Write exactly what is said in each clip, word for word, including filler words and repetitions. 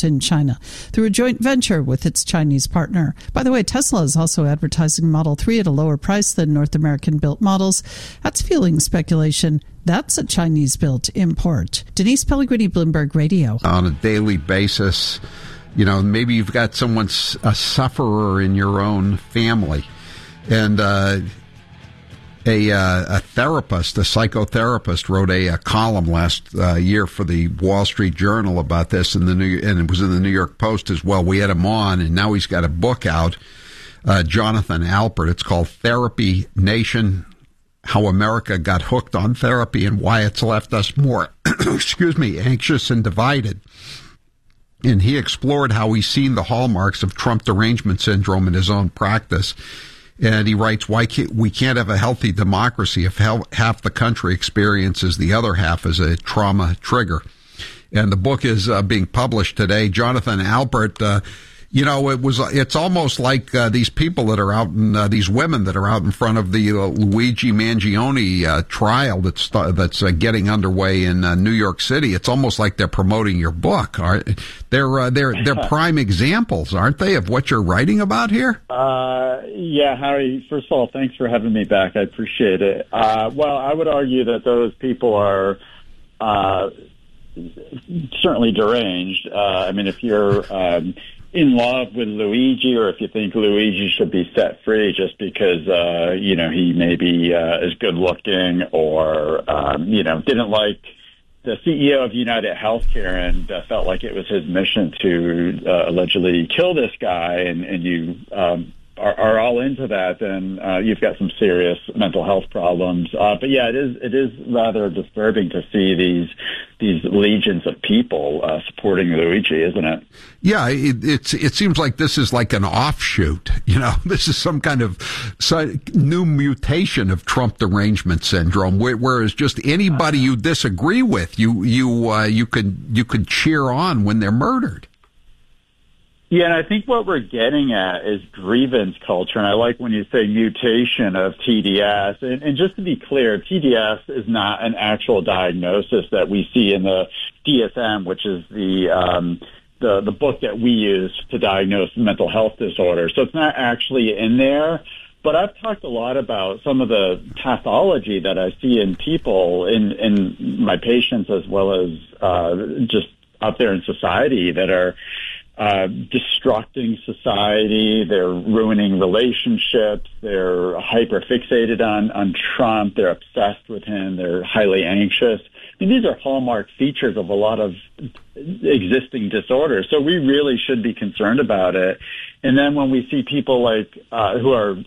in China through a joint venture with its Chinese partner. By the way, Tesla is also advertising Model three at a lower price than North American-built models. That's fueling speculation that's a Chinese-built import. Denise Pellegrini, Bloomberg Radio. On a daily basis, you know, maybe you've got someone, a sufferer in your own family, and uh, a, uh, a therapist, a psychotherapist, wrote a, a column last uh, year for the Wall Street Journal about this, in the New, and it was in the New York Post as well. We had him on, and now he's got a book out, uh, Jonathan Alpert. It's called Therapy Nation: How America Got Hooked on Therapy and Why It's Left Us More, excuse me, anxious and divided. And he explored how he's seen the hallmarks of Trump derangement syndrome in his own practice. And he writes, why can't, we can't have a healthy democracy if half the country experiences the other half as a trauma trigger. And the book is uh, being published today. Jonathan Alpert, uh, you know, it was, it's almost like uh, these people that are out in, uh, these women that are out in front of the uh, Luigi Mangione uh, trial that's, uh, that's uh, getting underway in uh, New York City. It's almost like they're promoting your book. Aren't, they're, uh, they're, they're prime examples, aren't they, of what you're writing about here? Uh, yeah, Harry, first of all, thanks for having me back. I appreciate it. Uh, well, I would argue that those people are, uh, certainly deranged. Uh, I mean, if you're, um, in love with Luigi, or if you think Luigi should be set free just because, uh, you know, he maybe uh, is good looking, or, um, you know, didn't like the C E O of United Healthcare and uh, felt like it was his mission to uh, allegedly kill this guy, and, and you um, are, are all into that, then uh, you've got some serious mental health problems. Uh, but yeah, it is it is rather disturbing to see these these legions of people uh, supporting Luigi, isn't it? Yeah, it, it's it seems like this is like an offshoot. You know, this is some kind of new mutation of Trump derangement syndrome. Whereas just anybody you disagree with, you you uh, you could you could cheer on when they're murdered. Yeah, and I think what we're getting at is grievance culture, and I like when you say mutation of T D S. And, and just to be clear, T D S is not an actual diagnosis that we see in the D S M, which is the um, the, the book that we use to diagnose mental health disorders. So it's not actually in there. But I've talked a lot about some of the pathology that I see in people, in, in my patients, as well as uh, just out there in society, that are Uh, destructing society. They're ruining relationships. They're hyper fixated on, on Trump. They're obsessed with him. They're highly anxious. I mean, these are hallmark features of a lot of existing disorders. So we really should be concerned about it. And then when we see people like, uh, who are,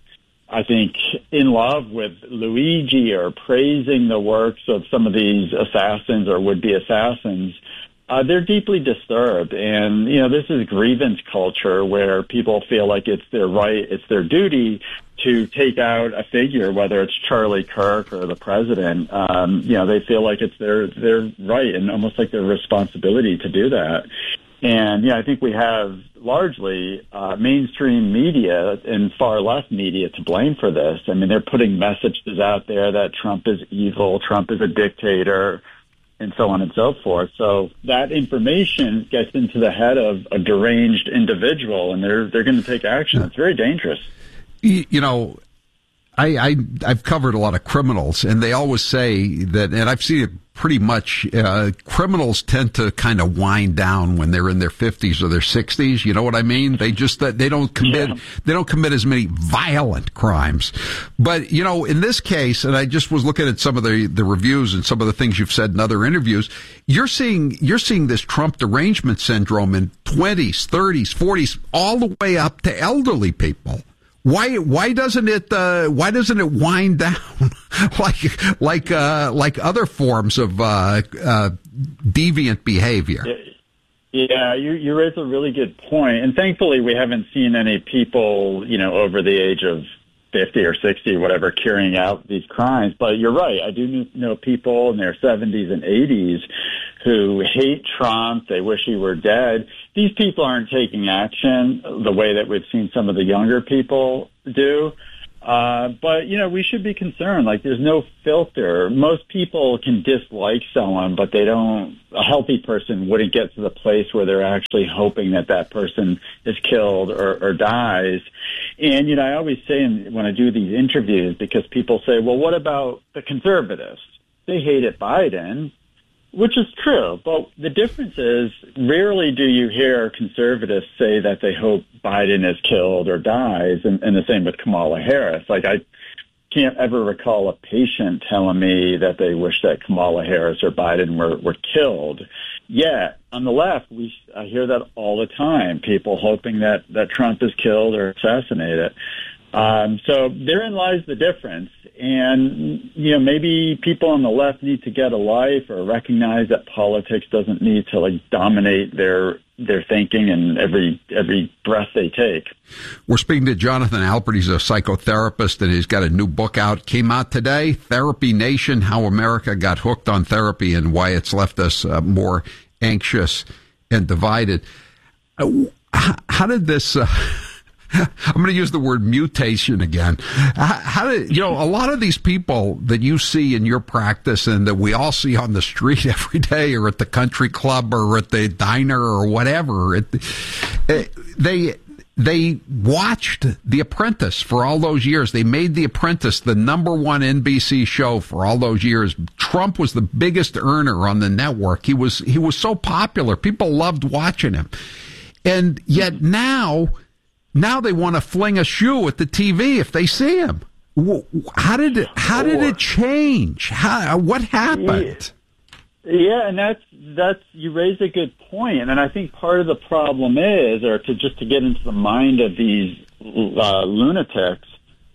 I think, in love with Luigi, or praising the works of some of these assassins or would-be assassins, Uh, they're deeply disturbed. And, you know, this is grievance culture where people feel like it's their right, it's their duty to take out a figure, whether it's Charlie Kirk or the president. Um, you know, they feel like it's their, their right and almost like their responsibility to do that. And, yeah, I think we have largely uh, mainstream media and far left media to blame for this. I mean, they're putting messages out there that Trump is evil, Trump is a dictator, and so on and so forth. So that information gets into the head of a deranged individual, and they're they're going to take action. It's very dangerous. You know, I, I I've covered a lot of criminals, and they always say that, and I've seen it pretty much. Uh, criminals tend to kind of wind down when they're in their fifties or their sixties. You know what I mean? They just they don't commit yeah. they don't commit as many violent crimes. But you know, in this case, and I just was looking at some of the the reviews and some of the things you've said in other interviews. You're seeing you're seeing this Trump derangement syndrome in twenties, thirties, forties, all the way up to elderly people. Why? Why doesn't it? Uh, why doesn't it wind down like like uh, like other forms of uh, uh, deviant behavior? Yeah, you, you raise a really good point, and thankfully we haven't seen any people, you know, over the age of fifty or sixty, whatever, carrying out these crimes. But you're right. I do know people in their seventies and eighties who hate Trump. They wish he were dead. These people aren't taking action the way that we've seen some of the younger people do. Uh, but, you know, we should be concerned. Like, there's no filter. Most people can dislike someone, but they don't, a healthy person wouldn't get to the place where they're actually hoping that that person is killed or, or dies. And, you know, I always say in, when I do these interviews, because people say, well, what about the conservatives? They hated Biden, which is true. But the difference is rarely do you hear conservatives say that they hope Biden is killed or dies, and, and the same with Kamala Harris. Like, I can't ever recall a patient telling me that they wish that Kamala Harris or Biden were, were killed. Yet, on the left, we I hear that all the time, people hoping that, that Trump is killed or assassinated. Um, so therein lies the difference. And, you know, maybe people on the left need to get a life or recognize that politics doesn't need to, like, dominate their their thinking and every every breath they take. We're speaking to Jonathan Alpert. He's a psychotherapist, and he's got a new book out. Came out today, Therapy Nation, How America Got Hooked on Therapy and Why It's Left Us uh, More Anxious and Divided. Uh, how, how did this... Uh, I'm going to use the word mutation again. How, how did, you know, a lot of these people that you see in your practice and that we all see on the street every day or at the country club or at the diner or whatever, it, it, they, they watched The Apprentice for all those years. They made The Apprentice the number one N B C show for all those years. Trump was the biggest earner on the network. He was, he was so popular. People loved watching him. And yet now, Now they want to fling a shoe at the T V if they see him. How did it, how did it change? How, what happened? Yeah, and that's that's you raise a good point, and I think part of the problem is, or to just to get into the mind of these uh, lunatics,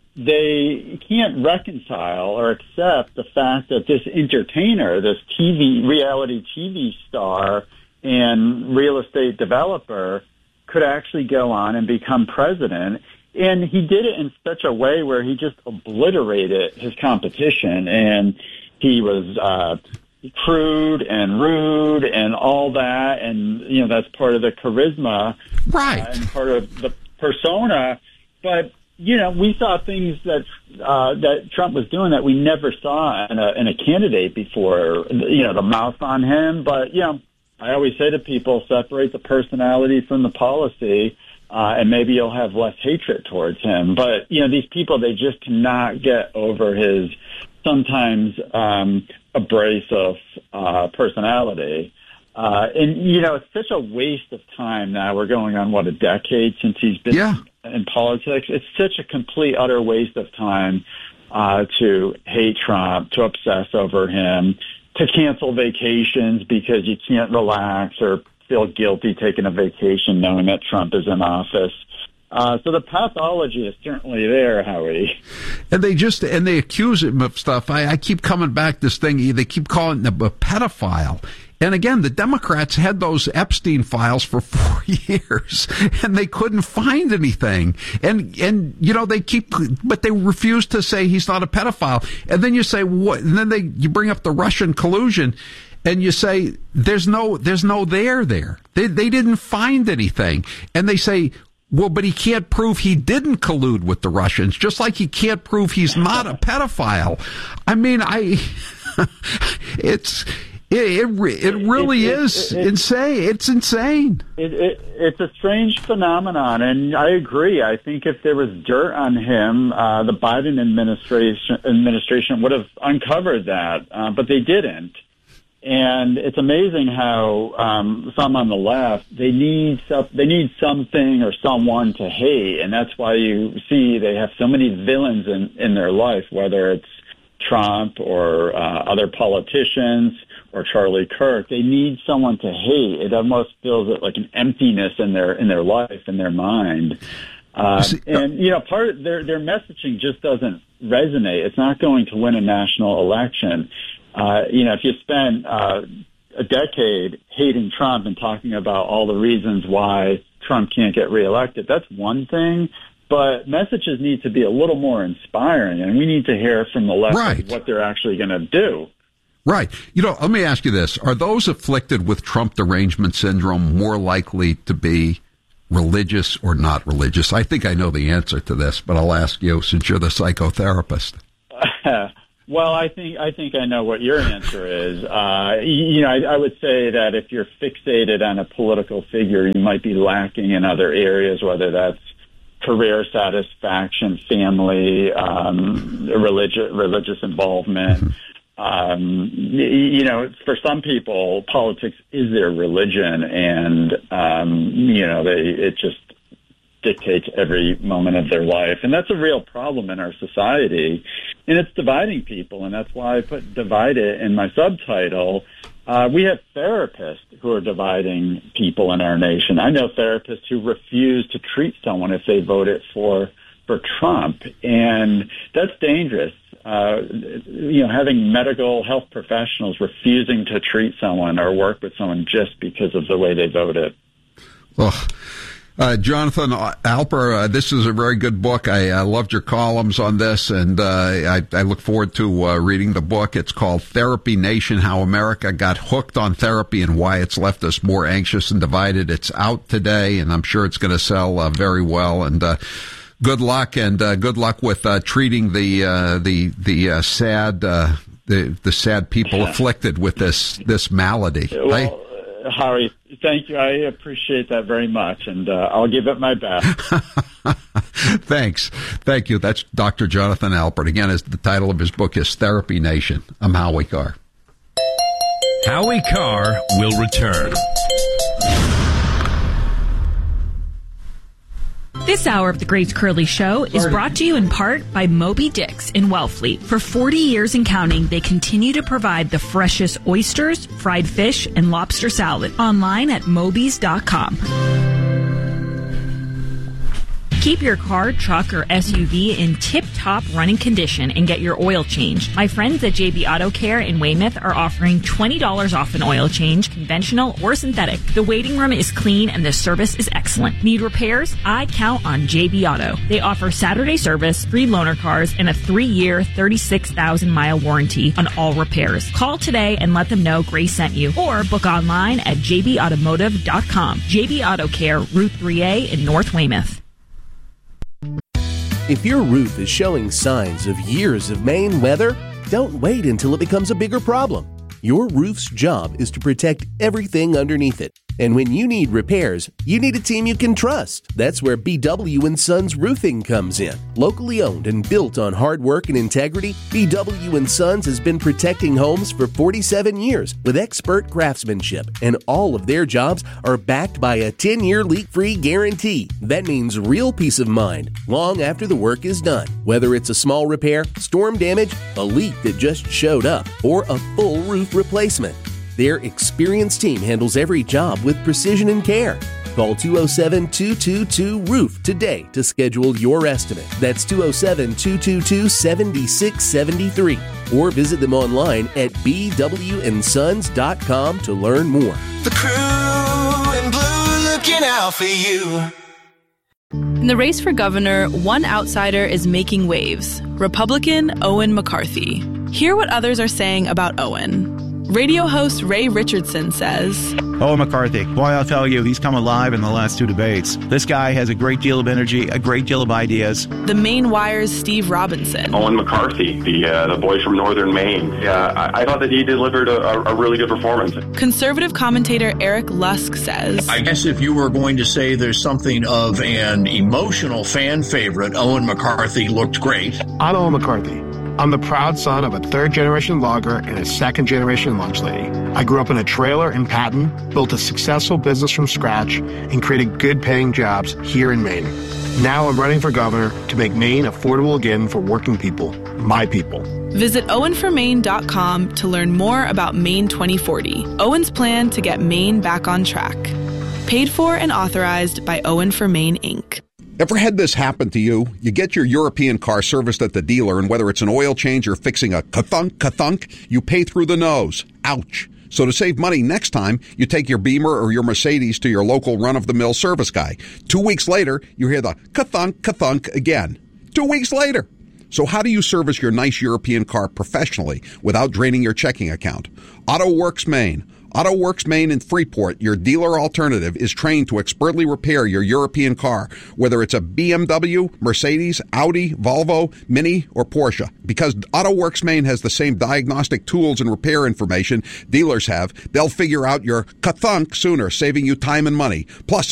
they can't reconcile or accept the fact that this entertainer, this T V reality T V star and real estate developer could actually go on and become president. And he did it in such a way where he just obliterated his competition. And he was uh, crude and rude and all that. And, you know, that's part of the charisma. Right. Uh, and part of the persona. But, you know, we saw things that uh, that Trump was doing that we never saw in a, in a candidate before. You know, the mouth on him. But, you know, I always say to people, separate the personality from the policy, uh, and maybe you'll have less hatred towards him. But, you know, these people, they just cannot get over his sometimes um, abrasive uh, personality. Uh, and, you know, it's such a waste of time now. We're going on, what, a decade since he's been yeah. in politics. It's such a complete, utter waste of time uh, to hate Trump, to obsess over him, to cancel vacations because you can't relax or feel guilty taking a vacation knowing that Trump is in office. Uh, so the pathology is certainly there, Howie. And they just, and they accuse him of stuff. I, I keep coming back this thing, they keep calling him a pedophile. And again, the Democrats had those Epstein files for four years and they couldn't find anything. And, and, you know, they keep, but they refuse to say he's not a pedophile. And then you say, what? And then they, you bring up the Russian collusion and you say, there's no, there's no there there. They, they didn't find anything. And they say, well, but he can't prove he didn't collude with the Russians, just like he can't prove he's not a pedophile. I mean, I, it's, It, it it really it, it, is it, it, insane. It's insane. It, it, it's a strange phenomenon, and I agree. I think if there was dirt on him, uh, the Biden administration administration would have uncovered that, uh, but they didn't. And it's amazing how um, some on the left they need some, they need something or someone to hate, and that's why you see they have so many villains in in their life, whether it's Trump or uh, other politicians or Charlie Kirk. They need someone to hate. It almost feels like an emptiness in their in their life, in their mind. Uh, and you know, part of their their messaging just doesn't resonate. It's not going to win a national election. Uh, you know, if you spend uh, a decade hating Trump and talking about all the reasons why Trump can't get reelected, that's one thing. But messages need to be a little more inspiring, and we need to hear from the left right. what they're actually going to do. Right. You know, let me ask you this. Are those afflicted with Trump derangement syndrome more likely to be religious or not religious? I think I know the answer to this, but I'll ask you since you're the psychotherapist. Uh, well, I think I think I know what your answer is. Uh, you know, I, I would say that if you're fixated on a political figure, you might be lacking in other areas, whether that's career satisfaction, family, um, religious religious involvement. Mm-hmm. Um, you know, for some people, politics is their religion, and um, you know, they it just dictates every moment of their life, and that's a real problem in our society, and it's dividing people, and that's why I put "divide it" in my subtitle. Uh, we have therapists who are dividing people in our nation. I know therapists who refuse to treat someone if they voted for for Trump, and that's dangerous. Uh, you know, having medical health professionals refusing to treat someone or work with someone just because of the way they voted. Well, uh, Jonathan Alper, uh, this is a very good book. I uh, loved your columns on this, and uh, I, I look forward to uh, reading the book. It's called Therapy Nation, How America Got Hooked on Therapy and Why It's Left Us More Anxious and Divided. It's out today, and I'm sure it's going to sell uh, very well. And uh, good luck, and uh, good luck with uh, treating the uh, the the uh, sad uh, the the sad people yeah. afflicted with this this malady. Well, I, uh, Harry, thank you. I appreciate that very much, and uh, I'll give it my best. Thanks, thank you. That's Doctor Jonathan Alpert. Again, as the title of his book is Therapy Nation. I'm Howie Carr. Howie Carr will return. This hour of the Great Curly Show is brought to you in part by Moby Dick's in Wellfleet. For forty years and counting, they continue to provide the freshest oysters, fried fish, and lobster salad. Online at mobys dot com. Keep your car, truck, or S U V in tip-top running condition and get your oil changed. My friends at J B Auto Care in Weymouth are offering twenty dollars off an oil change, conventional or synthetic. The waiting room is clean and the service is excellent. Need repairs? I count on J B Auto. They offer Saturday service, free loaner cars, and a three-year, thirty-six thousand mile warranty on all repairs. Call today and let them know Grace sent you, or book online at j b automotive dot com. J B Auto Care, Route three A in North Weymouth. If your roof is showing signs of years of Maine weather, don't wait until it becomes a bigger problem. Your roof's job is to protect everything underneath it. And when you need repairs, you need a team you can trust. That's where B W and Sons Roofing comes in. Locally owned and built on hard work and integrity, B W and Sons has been protecting homes for forty-seven years with expert craftsmanship, and all of their jobs are backed by a ten-year leak-free guarantee. That means real peace of mind long after the work is done. Whether it's a small repair, storm damage, a leak that just showed up, or a full roof replacement, their experienced team handles every job with precision and care. Call two oh seven, two two two, roof today to schedule your estimate. That's two oh seven, two two two, seven six seven three. Or visit them online at b w and sons dot com to learn more. The crew in blue looking out for you. In the race for governor, one outsider is making waves. Republican Owen McCarthy. Hear what others are saying about Owen. Radio host Ray Richardson says, Owen McCarthy, boy, I'll tell you, he's come alive in the last two debates. This guy has a great deal of energy, a great deal of ideas. The Maine Wire's Steve Robinson. Owen McCarthy, the uh, the boy from northern Maine. Yeah, I, I thought that he delivered a, a really good performance. Conservative commentator Eric Lusk says, I guess if you were going to say there's something of an emotional fan favorite, Owen McCarthy looked great. I'm Owen McCarthy. I'm the proud son of a third-generation logger and a second-generation lunch lady. I grew up in a trailer in Patton, built a successful business from scratch, and created good-paying jobs here in Maine. Now I'm running for governor to make Maine affordable again for working people, my people. Visit owen for maine dot com to learn more about Maine twenty forty, Owen's plan to get Maine back on track. Paid for and authorized by Owen for Maine, Incorporated. Ever had this happen to you? You get your European car serviced at the dealer, and whether it's an oil change or fixing a ka-thunk, ka-thunk, you pay through the nose. Ouch. So to save money next time, you take your Beamer or your Mercedes to your local run-of-the-mill service guy. Two weeks later, you hear the ka-thunk, ka-thunk again. Two weeks later. So how do you service your nice European car professionally without draining your checking account? AutoWorks Maine. AutoWorks Maine in Freeport, your dealer alternative, is trained to expertly repair your European car, whether it's a B M W, Mercedes, Audi, Volvo, Mini, or Porsche. Because AutoWorks Maine has the same diagnostic tools and repair information dealers have, they'll figure out your ka-thunk sooner, saving you time and money. Plus,